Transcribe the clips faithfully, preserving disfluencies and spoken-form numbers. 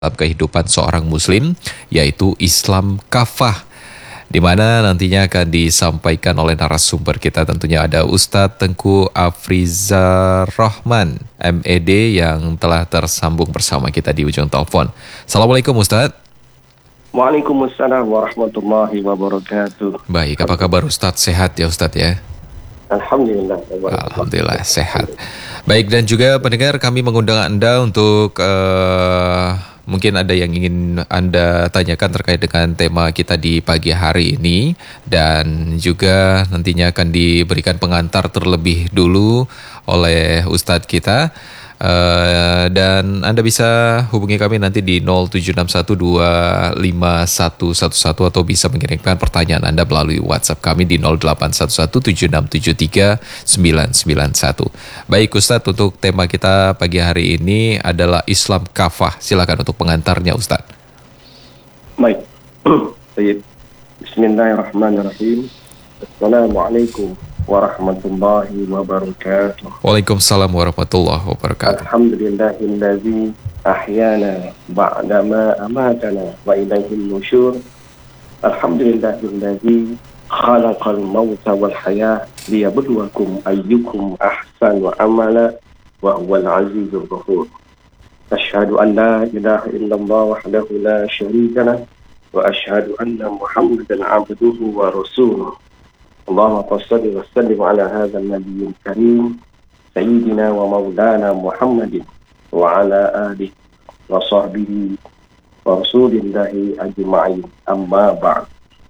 kehidupan seorang Muslim, yaitu Islam Kafah, di mana nantinya akan disampaikan oleh narasumber kita. Tentunya ada Ustadz Tengku Afrizar Rahman, M E D, yang telah tersambung bersama kita di ujung telepon. Assalamualaikum Ustadz. Waalaikumsalam warahmatullahi wabarakatuh. Baik, apa kabar Ustadz? Sehat ya Ustadz ya? Alhamdulillah. Alhamdulillah sehat. Baik, dan juga pendengar, kami mengundang Anda untuk uh, mungkin ada yang ingin Anda tanyakan terkait dengan tema kita di pagi hari ini, dan juga nantinya akan diberikan pengantar terlebih dulu oleh Ustadz kita. Uh, dan Anda bisa hubungi kami nanti di nol tujuh enam satu dua lima satu satu satu atau bisa mengirimkan pertanyaan Anda melalui WhatsApp kami di nol delapan satu satu tujuh enam tujuh tiga sembilan sembilan satu. Baik Ustadz, untuk tema kita pagi hari ini adalah Islam Kafah. Silakan untuk pengantarnya Ustadz. Baik. Bismillahirrahmanirrahim. Assalamualaikum warahmatullahi wabarakatuh. Waalaikumsalam warahmatullahi wabarakatuh. Alhamdulillahillazi ahyana ba'dama amatana wa ilaihil nusyur. Alhamdulillahillazi khalaqal mauta wal hayah liyabluwakum ayyukum ahsanu amala wa huwal azizur ghafur. Asyhadu an la ilaha illallah wahdahu la syarika lah wa asyhadu anna Muhammadan abduhu wa rasuluh. Allahumma salli wa sallim ala hadzal nabiyil karim sayyidina wa maulana Muhammadin wa ala alihi wa sahbihi wa rasulillahi ajma'in, amma ba'd.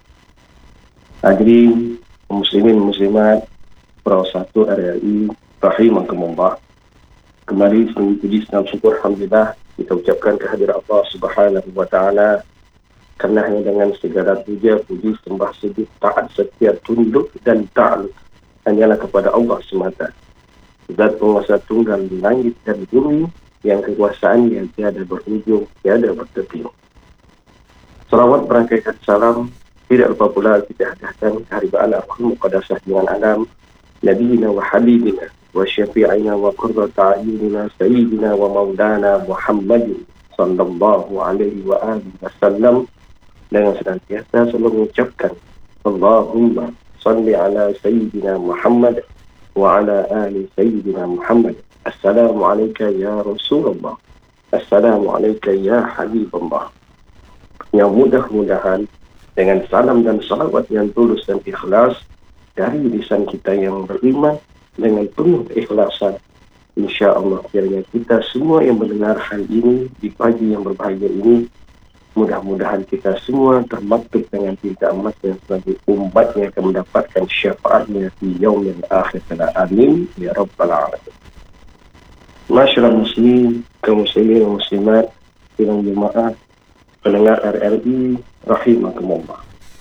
Hadirin muslimin muslimat Pro satu R R I rahimakumullah. Kembali dengan puji dan syukur alhamdulillah kita ucapkan kehadiran Allah Subhanahu wa taala, karena hanya dengan segala puja, puji, sembah, sujud, taat, setia, tunduk dan ta'aluk hanyalah kepada Allah semata, Zat penguasa tunggal di langit dan bumi, yang kekuasaannya tiada berujung, tiada bertepi. Salawat berangkaikan salam tidak lupa pula kita hadahkan keharibaan arwah muqaddasah dengan alam Nabiyina wa Habibina wa Syafi'ina wa Qurrata A'yunina Sayyidina wa Maulana Muhammadin sallallahu alaihi wa alihi wasallam, dengan senantiasa selalu mengucapkan Allahumma salli ala Sayyidina Muhammad wa ala ali Sayyidina Muhammad. Assalamualaikum ya Rasulullah, Assalamualaikum ya Habibullah. Yang mudah-mudahan dengan salam dan salawat yang tulus dan ikhlas dari lisan kita yang beriman dengan penuh keikhlasan, insya-Allah kiranya kita semua yang mendengar hal ini di pagi yang berbahagia ini, mudah-mudahan kita semua termaktub dengan tinta emas yang sebagai umatnya akan mendapatkan syafaatnya di yaumil akhir. Amin ya rabbal alamin. Masyaallah muslim, kaum muslimin dan muslimat, sidang jemaah pendengar R R I rahimakumullah.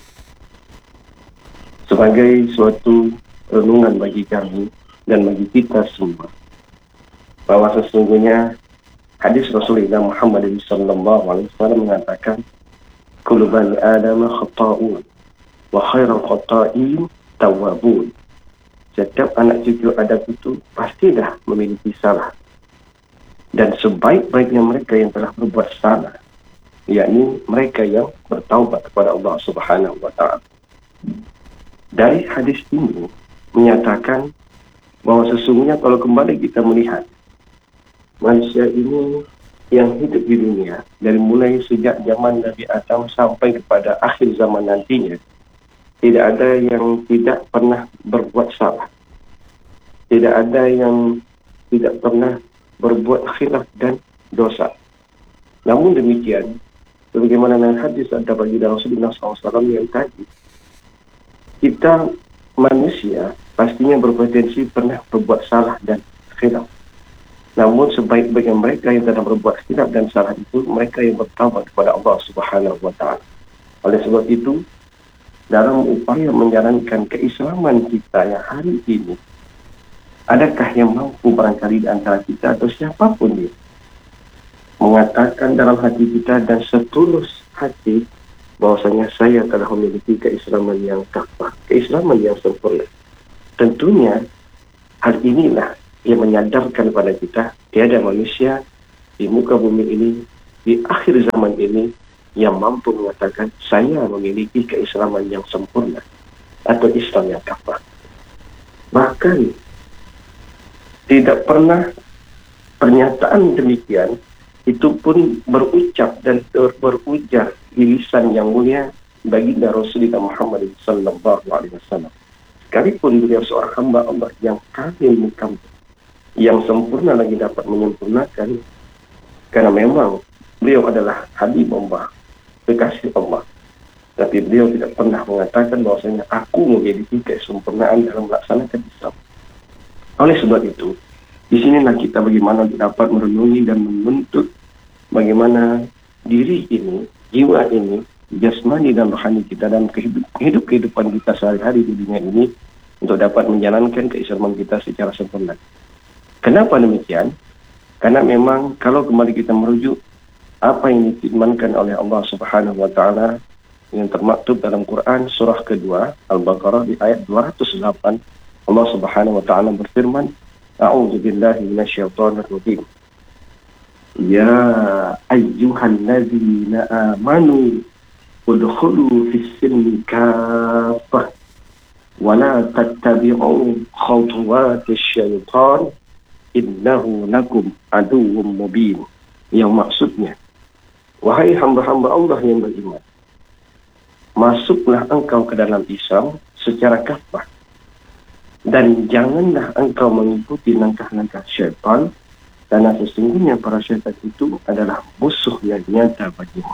Sebagai suatu renungan bagi kami dan bagi kita semua, bahwa sesungguhnya hadis Rasulullah Muhammad sallallahu alaihi wasallam mengatakan, kullu bani Adam khata'un wa khairul khata'in tawwabun. Setiap anak cucu Adam itu pasti dah memiliki salah, dan sebaik-baiknya mereka yang telah berbuat salah, yakni mereka yang bertaubat kepada Allah Subhanahu wa taala. Dari hadis ini menyatakan bahwa sesungguhnya kalau kembali kita melihat manusia ini yang hidup di dunia dari mulai sejak zaman Nabi Adam sampai kepada akhir zaman nantinya, tidak ada yang tidak pernah berbuat salah, tidak ada yang tidak pernah berbuat khilaf dan dosa. Namun demikian, sebagaimana hadis ada bagi Rasulullah shallallahu alaihi wasallam yang tadi, kita manusia pastinya berpotensi pernah berbuat salah dan khilaf. Namun sebaik-baiknya mereka yang telah berbuat khilaf dan salah itu mereka yang bertaubat kepada Allah Subhanahu wa taala. Oleh sebab itu, dalam upaya menjalankan keislaman kita yang hari ini, adakah yang mampu barangkali di antara kita atau siapapun dia mengatakan dalam hati kita dan setulus hati bahwasanya saya telah memiliki keislaman yang kafah, keislaman yang sempurna? Tentunya hal inilah yang menyadarkan kepada kita tiada manusia di muka bumi ini di akhir zaman ini yang mampu mengatakan saya memiliki keislaman yang sempurna atau Islam yang kafah. Bahkan tidak pernah pernyataan demikian itu pun berucap dan berujar di lisan yang mulia baginda Rasulullah Muhammad sallallahu alaihi wasallam. Sekalipun beliau seorang hamba Allah yang kamil mukamil, yang sempurna lagi dapat menyempurnakan, karena memang beliau adalah habib Allah, kekasih Allah. Tapi beliau tidak pernah mengatakan bahwasanya aku memiliki kesempurnaan dalam melaksanakan Islam. Oleh sebab itu, di sinilah kita bagaimana dapat merenungi dan menuntut bagaimana diri ini, jiwa ini, jasmani dan rohani kita dalam kehidup, hidup kehidupan kita sehari-hari di dunia ini untuk dapat menjalankan keislaman kita secara sempurna. Kenapa demikian? Karena memang kalau kembali kita merujuk apa yang difirmankan oleh Allah Subhanahu wa taala yang termaktub dalam Quran surah kedua Al-Baqarah di ayat dua ratus delapan, Allah Subhanahu wa taala berfirman, A'udzu billahi minasyaitonir rajim. Ya ayyuhalladzina amanu udkhulu fis silmi kaffah wa la tattabi'u khutuwatis syaitan innahu lakum aduwwum mubin. Yang maksudnya, wahai hamba-hamba Allah yang beriman, masuklah engkau ke dalam Islam secara kafah dan janganlah engkau mengikuti langkah-langkah syaitan, karena sesungguhnya para syaitan itu adalah musuh yang nyata bagimu.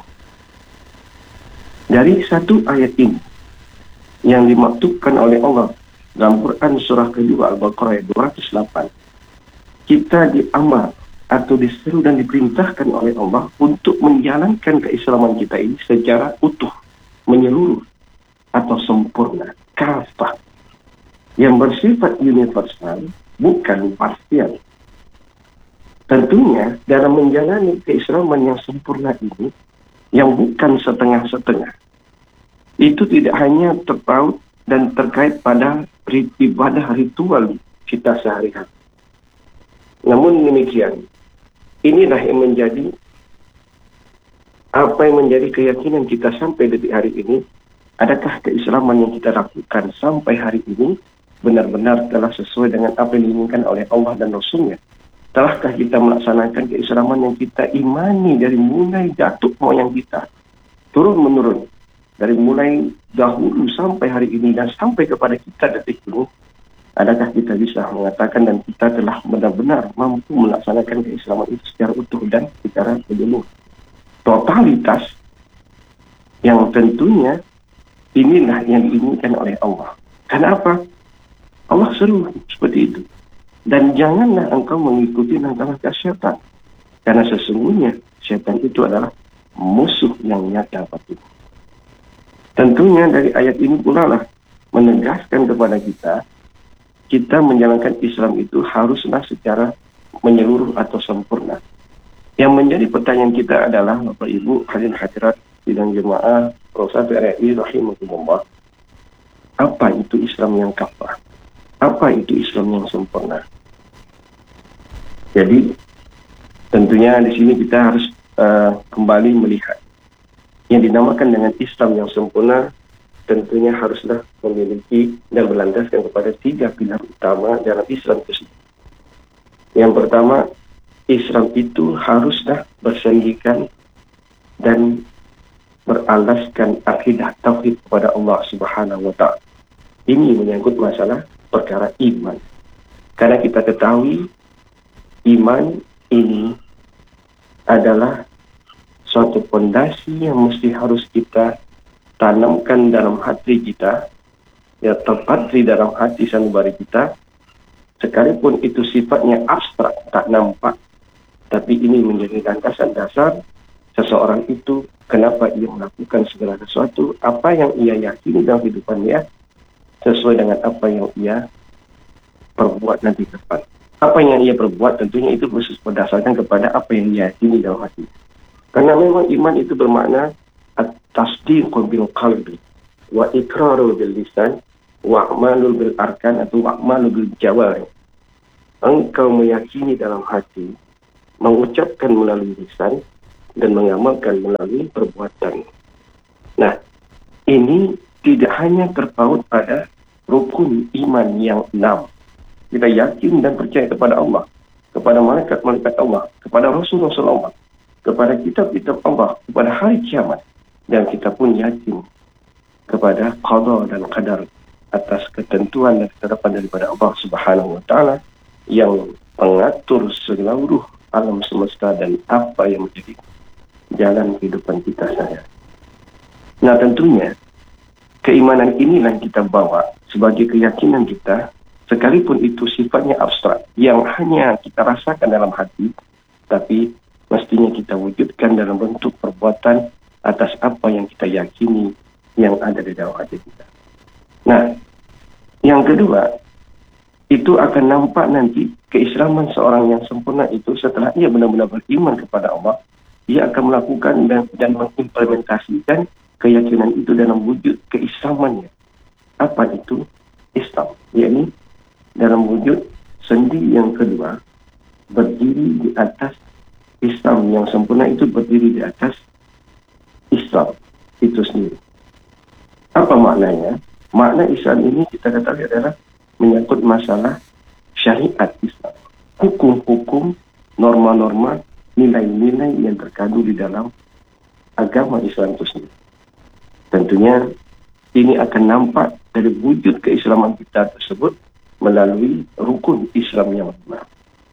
Dari satu ayat ini yang dimaktubkan oleh Allah dalam Quran surah kedua Al-Baqarah ayat dua ratus delapan, kita diamar atau diseru dan diperintahkan oleh Allah untuk menjalankan keislaman kita ini secara utuh, menyeluruh atau sempurna, kafah, yang bersifat universal, bukan parsial. Tentunya dalam menjalani keislaman yang sempurna ini, yang bukan setengah-setengah, itu tidak hanya terpaut dan terkait pada ibadah ritual kita sehari-hari. Namun demikian, inilah yang menjadi apa yang menjadi keyakinan kita sampai detik hari ini. Adakah keislaman yang kita lakukan sampai hari ini benar-benar telah sesuai dengan apa yang diinginkan oleh Allah dan Rasulnya? Telahkah kita melaksanakan keislaman yang kita imani dari mulai datuk moyang kita, turun-menurun, dari mulai dahulu sampai hari ini dan sampai kepada kita detik ini? Adakah kita bisa mengatakan dan kita telah benar-benar mampu melaksanakan keislaman itu secara utuh dan secara menyeluruh, totalitas, yang tentunya inilah yang diinginkan oleh Allah. Kenapa? Allah seru seperti itu. Dan janganlah engkau mengikuti langkah-langkah syaitan, karena sesungguhnya syaitan itu adalah musuh yang nyata bagimu. Tentunya dari ayat ini pula lah menegaskan kepada kita, kita menjalankan Islam itu haruslah secara menyeluruh atau sempurna. Yang menjadi pertanyaan kita adalah, Bapak Ibu hadirin hadirat sidang jemaah Rosa P R I rahimahumullah, apa itu Islam yang kafah? Apa itu Islam yang sempurna? Jadi tentunya di sini kita harus uh, kembali melihat yang dinamakan dengan Islam yang sempurna. Tentunya haruslah memiliki dan berlandaskan kepada tiga pilar utama dalam Islam tersebut. Yang pertama, Islam itu haruslah bersandingkan dan beralaskan akidah tauhid kepada Allah Subhanahu wa taala. Ini menyangkut masalah perkara iman. Karena kita ketahui iman ini adalah suatu fondasi yang mesti harus kita tanamkan dalam hati kita, ya terpatri dalam hati sanubari kita, sekalipun itu sifatnya abstrak, tak nampak, tapi ini menjadi landasan dasar seseorang itu, kenapa ia melakukan segala sesuatu, apa yang ia yakini dalam kehidupannya, sesuai dengan apa yang ia perbuat nanti ke depan. Apa yang ia perbuat tentunya itu khusus berdasarkan kepada apa yang ia yakini dalam hati. Karena memang iman itu bermakna at-tasdiqu bil qalbi wa iqraru bil lisan wa a'malu bil arkan atau a'malu bil jawari. Engkau meyakini dalam hati, mengucapkan melalui lisan, dan mengamalkan melalui perbuatan. Nah, ini tidak hanya terpaut pada rukun iman yang enam. Kita yakin dan percaya kepada Allah, kepada malaikat-malaikat Allah, kepada Rasul-Rasul Allah, kepada kitab-kitab Allah, kepada hari kiamat. Dan kita pun yakin kepada qada dan qadar atas ketentuan dan ketetapan daripada Allah Subhanahu wa taala yang mengatur seluruh alam semesta dan apa yang menjadi jalan kehidupan kita saja. Nah, tentunya keimanan inilah yang kita bawa sebagai keyakinan kita, sekalipun itu sifatnya abstrak yang hanya kita rasakan dalam hati, tapi mestinya kita wujudkan dalam bentuk perbuatan atas apa yang kita yakini yang ada di dalam hati kita. Nah, yang kedua, itu akan nampak nanti keislaman seorang yang sempurna itu setelah ia benar-benar beriman kepada Allah, ia akan melakukan dan, dan mengimplementasikan keyakinan itu dalam wujud keislamannya. Apa itu Islam? Yakni dalam wujud sendi yang kedua, berdiri di atas Islam yang sempurna itu berdiri di atas Islam itu sendiri. Apa maknanya? Makna Islam ini kita ketahui adalah menyangkut masalah syariat Islam, hukum-hukum, norma-norma, nilai-nilai yang terkandung di dalam agama Islam itu sendiri. Tentunya ini akan nampak dari wujud keislaman kita tersebut melalui rukun Islam yang lima.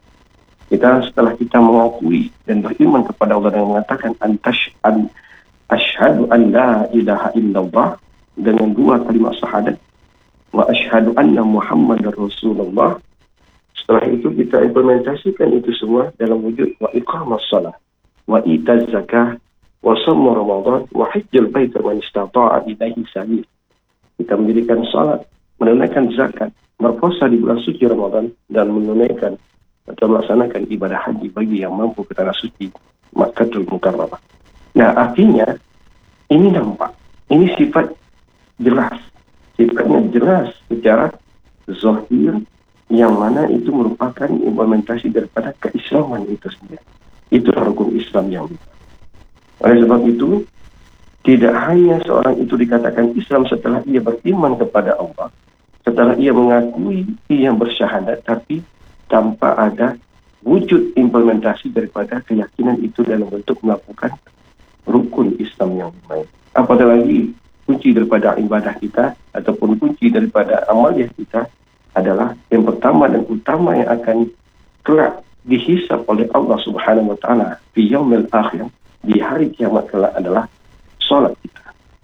Kita setelah kita mengakui dan beriman kepada Allah dan mengatakan antash an asyhadu an la ilaha illallah dengan dua kalimat syahadat wa asyhadu anna Muhammadar Rasulullah. Setelah itu kita implementasikan itu semua dalam wujud wa iqamas shalah wa itaz zakah wa shaum Ramadan wa hajjal bait man istata'a ilaihi sabil. Kita mendirikan salat, menunaikan zakat, berpuasa di bulan suci Ramadan dan menunaikan atau melaksanakan ibadah haji bagi yang mampu ke tanah suci Makkahul Mukarramah. Nah, artinya ini nampak, ini sifat jelas, sifatnya jelas secara zahir yang mana itu merupakan implementasi daripada keislaman itu sendiri. Itulah rukun Islam yang lima. Oleh sebab itu, tidak hanya seorang itu dikatakan Islam setelah ia beriman kepada Allah, setelah ia mengakui ia bersyahadat, tapi tanpa ada wujud implementasi daripada keyakinan itu dalam bentuk melakukan rukun Islam yang lima. Apatah lagi kunci daripada ibadah kita ataupun kunci daripada amaliah kita adalah yang pertama dan utama yang akan kelak dihisab oleh Allah Subhanahu wa taala di yaumil akhir, di hari kiamat kelak adalah salat kita.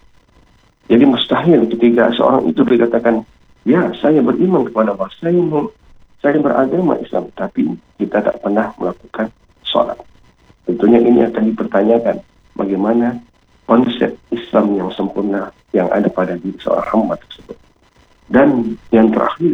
Jadi mustahil ketika seorang itu dikatakan, ya saya beriman kepada Allah, saya mau, saya beragama Islam, tapi kita tak pernah melakukan salat. Tentunya ini akan dipertanyakan bagaimana konsep Islam yang sempurna yang ada pada diri seorang hamba tersebut. Dan yang terakhir,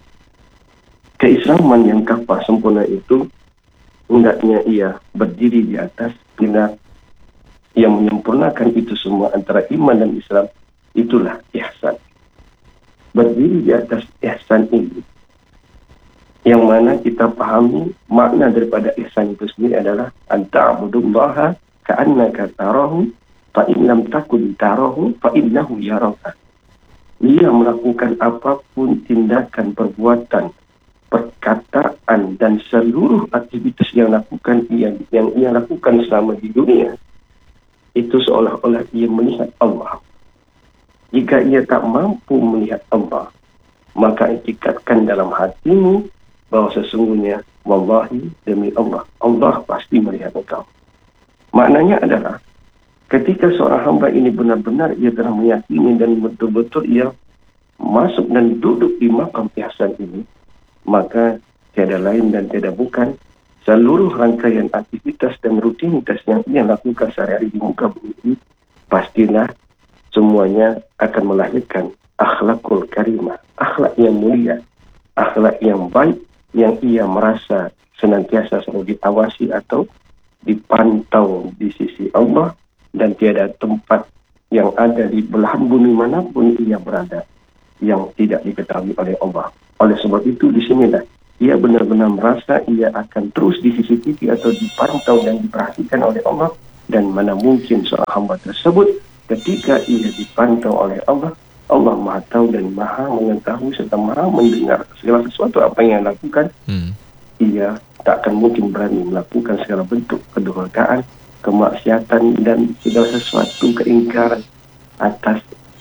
keislaman yang kafah sempurna itu hendaknya ia berdiri di atas bila yang menyempurnakan itu semua antara iman dan Islam, itulah ihsan. Berdiri di atas ihsan ini, yang mana kita pahami makna daripada ihsan itu sendiri adalah anta'budullaha ka'annaka tarahu fa in lam takun tarahu fa innahu yaraka. Ia melakukan apapun tindakan, perbuatan, perkataan dan seluruh aktivitas yang lakukan ia yang ia lakukan selama di dunia, itu seolah-olah ia melihat Allah. Jika ia tak mampu melihat Allah, maka ikatkan dalam hatimu bahwa sesungguhnya wallahi demi Allah, Allah pasti melihat engkau. Maknanya adalah ketika seorang hamba ini benar-benar ia telah meyakini dan betul-betul ia masuk dan duduk di makam ihsan ini, maka tiada lain dan tiada bukan seluruh rangkaian aktivitas dan rutinitas yang ia lakukan sehari-hari di muka bumi ini, pastilah semuanya akan melahirkan akhlakul karimah, akhlak yang mulia, akhlak yang baik, yang ia merasa senantiasa selalu diawasi atau dipantau di sisi Allah, dan tiada tempat yang ada di belahan bumi manapun ia berada yang tidak diketahui oleh Allah. Oleh sebab itu, di sinilah ia benar-benar merasa ia akan terus di C C T V atau dipantau dan diperhatikan oleh Allah Dan mana mungkin seorang hamba tersebut ketika ia dipantau oleh Allah, Allah Maha tahu dan Maha mengetahui serta Maha mendengar segala sesuatu apa yang ia lakukan. Hmm. Ia tak akan mungkin berani melakukan segala bentuk kedurhakaan, kemaksiatan dan segala sesuatu keingkaran atas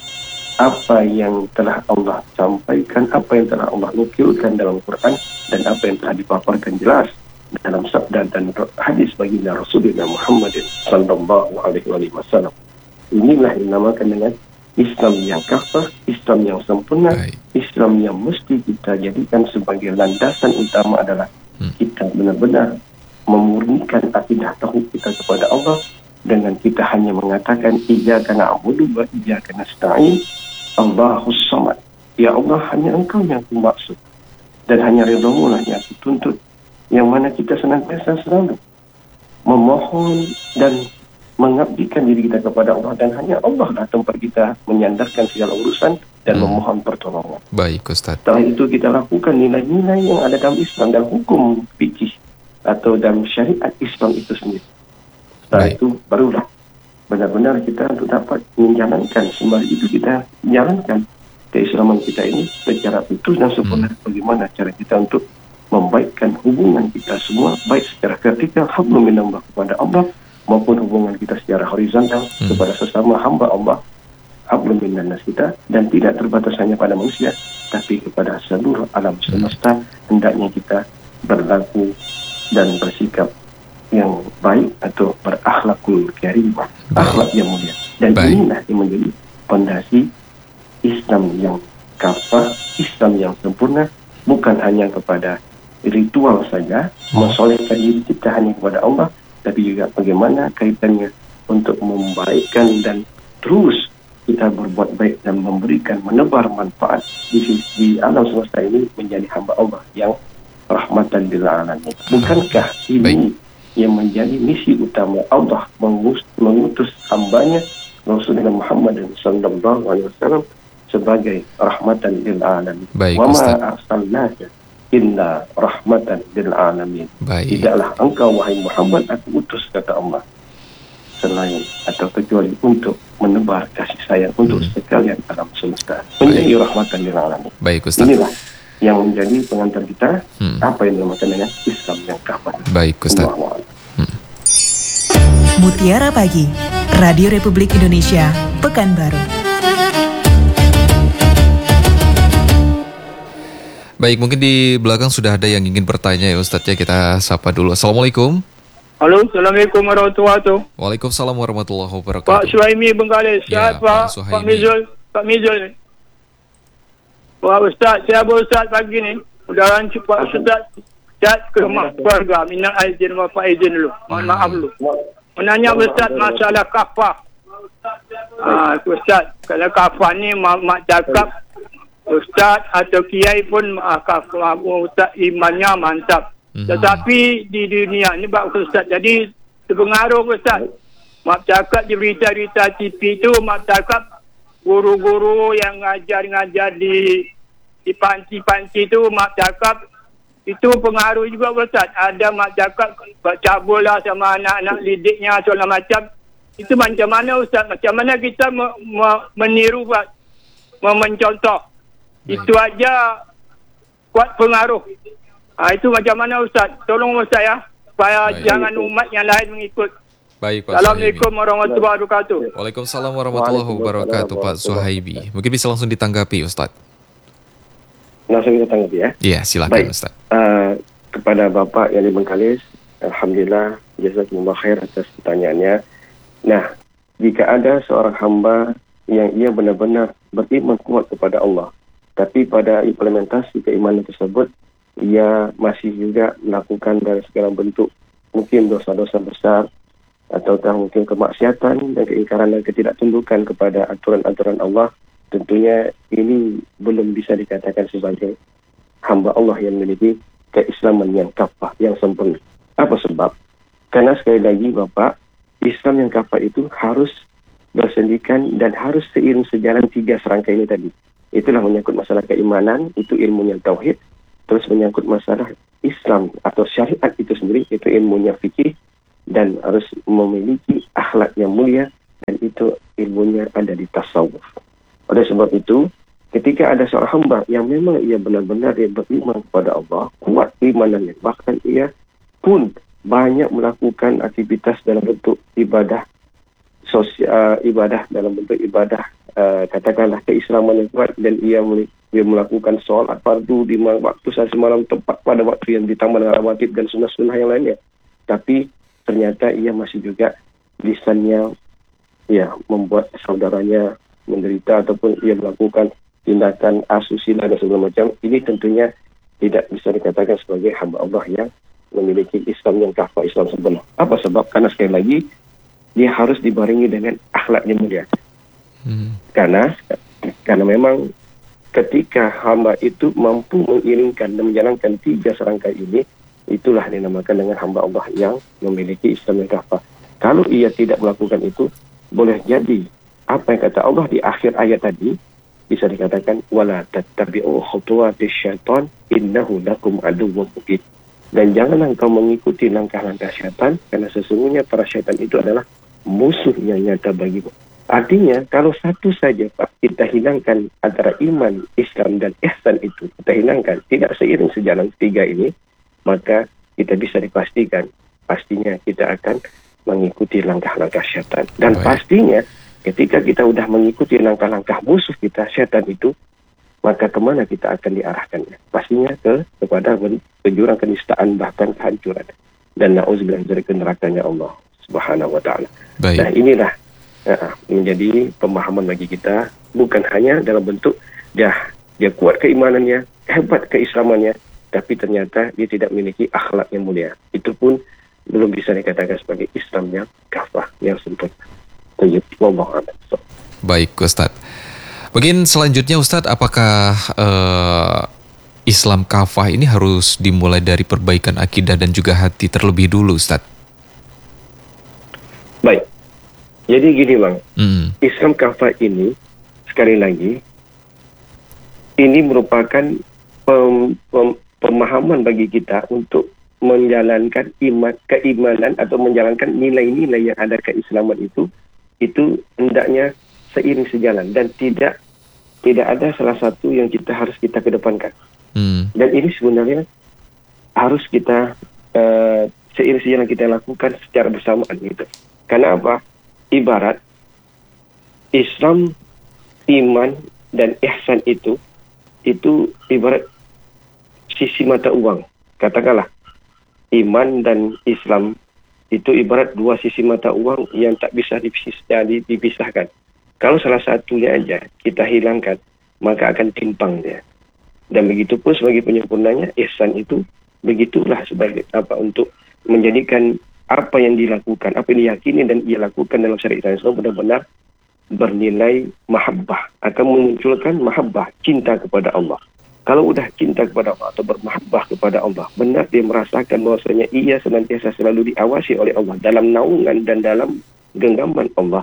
apa yang telah Allah sampaikan, apa yang telah Allah nukilkan dalam Quran, dan apa yang telah dipaparkan jelas dalam sabda dan hadis baginda Rasulullah Muhammad sallallahu alaihi wasallam. Inilah yang dinamakan dengan Islam yang kafah, Islam yang sempurna, Baik. Islam yang mesti kita jadikan sebagai landasan utama adalah hmm. kita benar-benar memurnikan akidah tauhid kita kepada Allah dengan kita hanya mengatakan iyyaka na'budu wa iyyaka nasta'in, Allahus samad. Ya Allah, hanya Engkau yang aku maksud dan hanya ridha-Mu lah yang aku tuntut. Yang mana kita senantiasa selalu memohon dan mengabdikan diri kita kepada Allah, dan hanya Allah lah tempat kita menyandarkan segala urusan dan hmm. memohon pertolongan. Baik, Ustaz. Setelah itu kita lakukan nilai-nilai yang ada dalam Islam dan hukum fikih atau dalam syariat Islam itu sendiri. Setelah Baik. itu barulah benar-benar kita untuk dapat menjalankan, sembari itu kita jalankan keislaman kita ini secara utuh dan sempurna. Hmm. Bagaimana cara kita untuk membaikkan hubungan kita semua, baik secara vertikal, hablum minallah kepada Allah, maupun hubungan kita secara horizontal hmm. kepada sesama hamba Allah, hablum minannas kita, dan tidak terbatas hanya pada manusia, tapi kepada seluruh alam semesta. hmm. Hendaknya kita berlaku dan bersikap yang baik atau berakhlakul karimah, akhlak yang mulia. Dan baik. Inilah yang menjadi fondasi Islam yang kafah, Islam yang sempurna, bukan hanya kepada ritual saja, mensolehkan diri kita hanya kepada Allah, tapi juga bagaimana kaitannya untuk membaikkan dan terus kita berbuat baik dan memberikan, menebar manfaat di, di alam semesta ini menjadi hamba Allah yang rahmatan lil alamin. Bukankah ini baik. yang menjadi misi utama Allah mengutus, mengutus hambanya Rasulullah Muhammad sallallahu alaihi wasallam sebagai rahmatan lil alamin. Wa ma arsalnaka illa rahmatan lil alamin. Baik. Tidaklah engkau wahai Muhammad aku utus, kata Allah, selain atau kecuali untuk menebar kasih sayang untuk hmm. sekalian alam semesta, menjadi rahmatan lil alamin. Baik, Ustaz. Inilah yang menjadi pengantar kita hmm. apa yang dinamakan dengan Islam yang kafah. Baik, Ustaz. Hmm. Mutiara Pagi, Radio Republik Indonesia, Pekanbaru. Baik, mungkin di belakang sudah ada yang ingin bertanya ya Ustadz ya, kita sapa dulu. Assalamualaikum. Halo, Assalamualaikum warahmatullahi wabarakatuh. Waalaikumsalam warahmatullahi wabarakatuh. Pak Suhaimi Bengkalis. Ya, Pak, Pak Mizul. Pak Mizul. Wah Ustaz, saya Ustaz pagi ni. Mudah-mudahan cepat Ustaz. Ustaz ke rumah keluarga. Minal aizin wa faizin dulu. Mohon maaf dulu. Menanya Ustaz masalah kafah. Ah, Ustaz, kalau kafah ni mak, mak cakap Ustaz atau kiai pun maaf, Ustaz imannya mantap. Mm-hmm. Tetapi di dunia ni Pak Ustaz, jadi terpengaruh Ustaz. Maaf cakap di berita-berita T V tu, maaf cakap guru-guru yang ngajar-ngajar di di panci-panci tu, maaf cakap itu pengaruh juga Ustaz. Ada maaf cakap cabul lah sama anak-anak didiknya segala macam. Itu macam mana Ustaz? Macam mana kita me- me- meniru Pak? Mencontoh. Itu aja kuat pengaruh. Ha, itu macam mana Ustaz? Tolong Ustaz ya, supaya Baik. jangan umat yang lain mengikut. Baik, Pak. Assalamualaikum warahmatullahi wabarakatuh. Waalaikumsalam warahmatullahi wabarakatuh, Pak Suhaimi. Mungkin bisa langsung ditanggapi Ustaz. Langsung kita tanggapi ya. Iya, silakan Ustaz. Uh, kepada Bapak yang di Bengkalis, alhamdulillah jazakumullah khair atas pertanyaannya. Nah, jika ada seorang hamba yang ia benar-benar beriman kuat kepada Allah, tapi pada implementasi keimanan tersebut ia masih juga melakukan dari segala bentuk mungkin dosa-dosa besar ataukah mungkin kemaksiatan dan keingkaran dan ketidaktundukan kepada aturan-aturan Allah, tentunya ini belum bisa dikatakan sebagai hamba Allah yang memiliki keislaman yang kafah, yang sempurna. Apa sebab? Karena sekali lagi Bapak, Islam yang kafah itu harus bersendikan dan harus seiring sejalan tiga serangkai ini tadi. Itulah menyangkut masalah keimanan, itu ilmunya tauhid. Terus menyangkut masalah Islam atau syariat itu sendiri, itu ilmunya fikih. dan harus memiliki akhlak yang mulia, dan itu ilmunya ada di tasawuf. Oleh sebab itu, ketika ada seorang hamba yang memang ia benar-benar dia beriman kepada Allah, kuat imanannya, bahkan ia pun banyak melakukan aktivitas dalam bentuk ibadah sosial, uh, ibadah dalam bentuk ibadah uh, katakanlah keislaman yang kuat, dan ia dia melakukan solat fardu di waktu saat semalam tepat pada waktu yang ditambah dengan rawatib dan sunnah-sunnah yang lainnya. Tapi ternyata ia masih juga lisannya ya membuat saudaranya menderita, ataupun ia melakukan tindakan asusila dan segala macam. Ini tentunya tidak bisa dikatakan sebagai hamba Allah yang memiliki Islam yang kafah, Islam sempurna. Apa sebab? Karena sekali lagi dia harus dibarengi dengan akhlak yang mulia. Hmm. Karena karena memang ketika hamba itu mampu mengiringkan dan menjalankan tiga serangkai ini, itulah dinamakan dengan hamba Allah yang memiliki Islam yang kafah. Kalau ia tidak melakukan itu, boleh jadi apa yang kata Allah di akhir ayat tadi bisa dikatakan wala tattabi'u khutuwatis syaitan innahu lakum aduwwun mubin. Dan janganlah engkau mengikuti langkah-langkah syaitan, karena sesungguhnya para syaitan itu adalah musuh yang nyata bagimu. Artinya kalau satu saja Pak kita hilangkan antara iman, Islam dan ihsan itu, kita hilangkan, tidak seiring sejalan tiga ini, maka kita bisa dipastikan pastinya kita akan mengikuti langkah-langkah syaitan. Dan oh, ya. pastinya ketika kita sudah mengikuti langkah-langkah musuh kita, syaitan itu, maka kemana kita akan diarahkannya? Pastinya ke kepada penjurang kenistaan, bahkan kehancuran. Dan na'udzubillah dari nerakanya Allah Subhanahu wa ta'ala. Nah inilah uh, menjadi pemahaman bagi kita, bukan hanya dalam bentuk dia, dia kuat keimanannya, hebat keislamannya, tapi ternyata dia tidak memiliki akhlak yang mulia. Itu pun belum bisa dikatakan sebagai Islam yang kafah, yang sempurna. Baik Ustadz. Mungkin selanjutnya Ustadz, apakah uh, Islam kafah ini harus dimulai dari perbaikan akidah dan juga hati terlebih dulu Ustadz? Baik. Jadi gini Bang, mm. Islam kafah ini sekali lagi ini merupakan pem, pem, pemahaman bagi kita untuk menjalankan iman, keimanan atau menjalankan nilai-nilai yang ada keislaman itu, itu hendaknya seiring sejalan dan tidak tidak ada salah satu yang kita harus kita kedepankan. Hmm. Dan ini sebenarnya harus kita uh, seiring sejalan kita lakukan secara bersamaan gitu. Karena apa? Ibarat Islam, iman dan ihsan itu itu ibarat sisi mata uang. Katakanlah iman dan Islam itu ibarat dua sisi mata uang yang tak bisa dipisahkan. Kalau salah satunya aja kita hilangkan, maka akan timpang dia. Dan begitu pun sebagai penyempurnanya, ihsan itu begitulah sebagai apa untuk menjadikan apa yang dilakukan, apa yang diyakini dan ia lakukan dalam syariat Islam benar-benar bernilai mahabbah, akan memunculkan mahabbah, cinta kepada Allah. Kalau udah cinta kepada Allah atau bermahabbah kepada Allah, benar dia merasakan bahwasanya ia senantiasa selalu diawasi oleh Allah dalam naungan dan dalam genggaman Allah.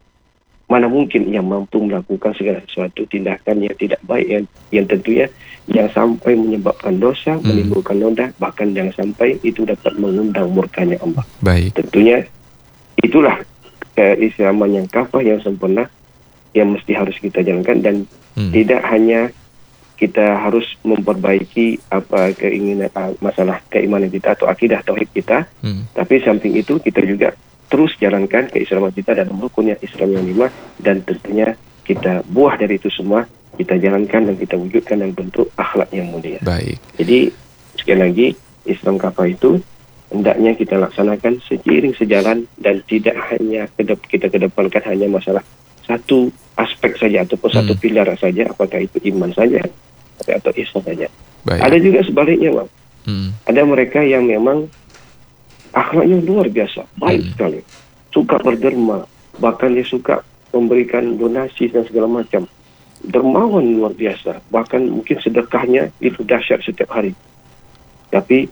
Mana mungkin ia mampu melakukan segala sesuatu tindakan yang tidak baik, yang, yang tentunya yang sampai menyebabkan dosa, hmm. menimbulkan noda, bahkan jangan sampai itu dapat mengundang murkanya Allah. Baik. Tentunya itulah keislaman yang kafah, yang sempurna, yang mesti harus kita jalankan, dan hmm. tidak hanya kita harus memperbaiki apa keinginan masalah keimanan kita atau akidah tauhid kita, hmm. tapi samping itu kita juga terus jalankan keislaman kita dalam rukunnya Islam yang lima, dan tentunya kita buah dari itu semua kita jalankan dan kita wujudkan dalam bentuk akhlak yang mulia. Baik. Jadi sekali lagi Islam kafah itu hendaknya kita laksanakan seiring sejalan dan tidak hanya kedep, kita kedepankan hanya masalah satu aspek saja ataupun hmm. satu pilar saja, apakah itu iman saja atau Islam saja. Baik. Ada juga sebaliknya Bang. Hmm. Ada mereka yang memang akhlaknya luar biasa, baik hmm. sekali, suka berderma, bahkan dia suka memberikan donasi dan segala macam, dermawan luar biasa, bahkan mungkin sedekahnya itu dahsyat setiap hari, tapi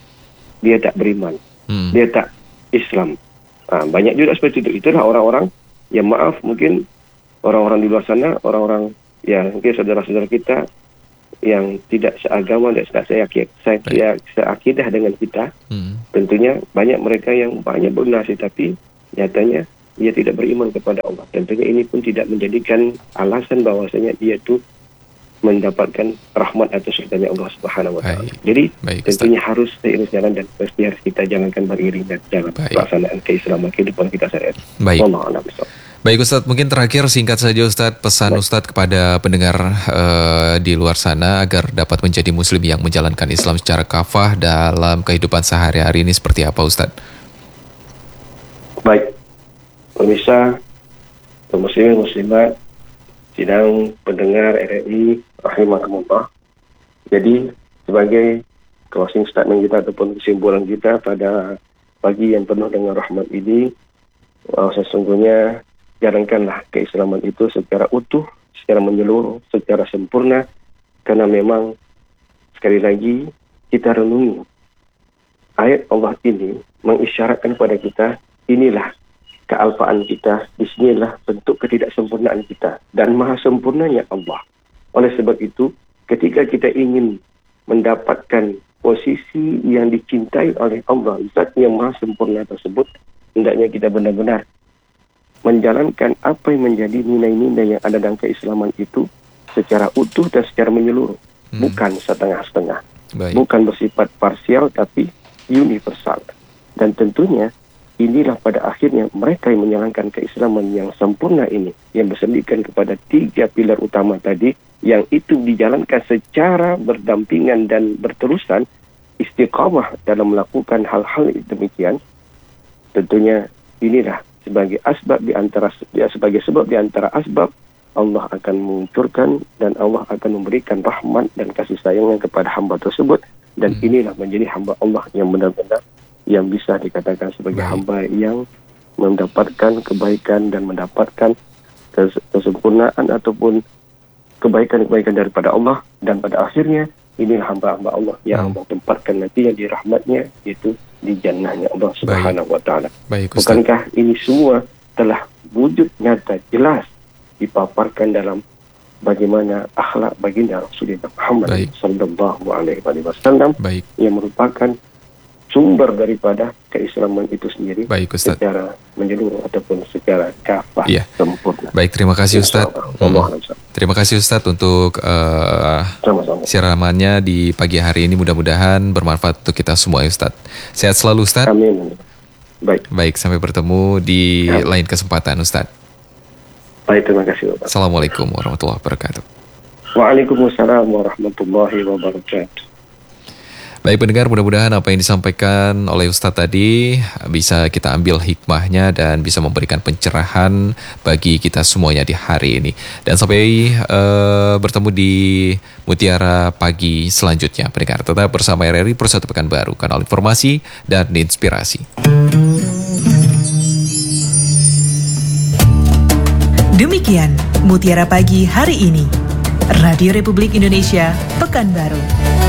dia tak beriman, hmm. dia tak Islam. Nah, banyak juga seperti itu. Itulah orang-orang yang maaf mungkin orang-orang di luar sana, orang-orang yang mungkin saudara-saudara kita yang tidak seagama dan tidak seakidah, saya seakidah dengan kita, hmm. tentunya banyak mereka yang banyak berdonasi tapi nyatanya dia tidak beriman kepada Allah. Tentunya ini pun tidak menjadikan alasan bahwasanya dia itu mendapatkan rahmat atau surganya Allah Subhanahu wa taala. Jadi Baik, tentunya Ustaz. harus seiring jalan dan pasti harus kita jalankan beriring dan jalan pelaksanaan keislaman kehidupan kita sehari-hari. Baik. Baik Ustaz, mungkin terakhir singkat saja Ustaz, pesan Baik. Ustaz kepada pendengar uh, di luar sana agar dapat menjadi muslim yang menjalankan Islam secara kafah dalam kehidupan sehari-hari ini seperti apa Ustaz? Baik. Pemirsa, muslimin muslimat, sidang pendengar R R I rahimahumullah. Jadi sebagai closing statement kita ataupun kesimpulan kita pada pagi yang penuh dengan rahmat ini, wow, sesungguhnya jalankanlah keislaman itu secara utuh, secara menyeluruh, secara sempurna, karena memang sekali lagi kita renungi ayat Allah ini mengisyaratkan kepada kita, inilah kealfaan kita, disinilah bentuk ketidaksempurnaan kita, dan maha sempurnanya Allah. Oleh sebab itu, ketika kita ingin mendapatkan posisi yang dicintai oleh Allah, Zat yang maha sempurna tersebut, hendaknya kita benar-benar menjalankan apa yang menjadi nilai-nilai yang ada dalam keislaman itu secara utuh dan secara menyeluruh, hmm. bukan setengah-setengah, Baik. bukan bersifat parsial tapi universal. Dan tentunya inilah pada akhirnya mereka yang menjalankan keislaman yang sempurna ini, yang bersendirikan kepada tiga pilar utama tadi, yang itu dijalankan secara berdampingan dan berterusan, istiqamah dalam melakukan hal-hal demikian. Tentunya inilah sebagai asbab di antara sebagai sebab di antara asbab Allah akan mengucurkan dan Allah akan memberikan rahmat dan kasih sayangnya kepada hamba tersebut, dan hmm. inilah menjadi hamba Allah yang benar-benar yang bisa dikatakan sebagai Baik. hamba yang mendapatkan kebaikan dan mendapatkan kesempurnaan ataupun kebaikan-kebaikan daripada Allah, dan pada akhirnya inilah hamba-hamba Allah yang hmm. Allah tempatkan nantinya di rahmatnya, yaitu di jannahnya Allah Subhanahu wa taala. Bukankah ini semua telah wujud nyata jelas dipaparkan dalam bagaimana akhlak baginda Rasulullah Muhammad sallallahu alaihi wasallam yang merupakan sumber daripada keislaman itu sendiri. Baik, Ustaz. Secara menyeluruh ataupun secara kafah ya. sempurna. Baik, terima kasih Ustaz. Hmm. Terima kasih Ustaz untuk uh, siramannya di pagi hari ini, mudah-mudahan bermanfaat untuk kita semua Ustaz. Sehat selalu Ustaz. Amin. Baik. Baik, sampai bertemu di Amin. lain kesempatan Ustaz. Baik, terima kasih Bapak. Assalamualaikum warahmatullahi wabarakatuh. Waalaikumsalam warahmatullahi wabarakatuh. Baik pendengar, mudah-mudahan apa yang disampaikan oleh Ustadz tadi bisa kita ambil hikmahnya dan bisa memberikan pencerahan bagi kita semuanya di hari ini. Dan sampai uh, bertemu di Mutiara Pagi selanjutnya. Pendengar tetap bersama R R I Persatu Pekanbaru, kanal informasi dan inspirasi. Demikian Mutiara Pagi hari ini. Radio Republik Indonesia Pekanbaru.